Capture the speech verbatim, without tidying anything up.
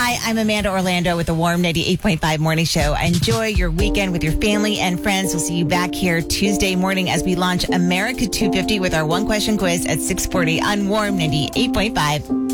Hi, I'm Amanda Orlando with the Warm ninety-eight point five Morning Show. Enjoy your weekend with your family and friends. We'll see you back here Tuesday morning as we launch America two fifty with our one question quiz at six forty on Warm ninety-eight point five.